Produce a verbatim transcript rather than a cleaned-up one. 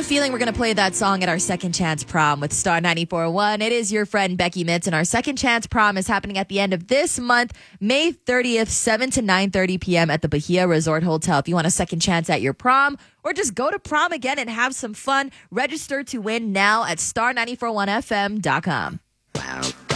feeling we're going to play that song at our Second Chance Prom with Star ninety-four point one. It is your friend Becky Mitz, and our Second Chance Prom is happening at the end of this month, May thirtieth, seven to nine thirty p.m. at the Bahia Resort Hotel. If you want a second chance at your prom, or just go to prom again and have some fun, register to win now at star nine four one f m dot com.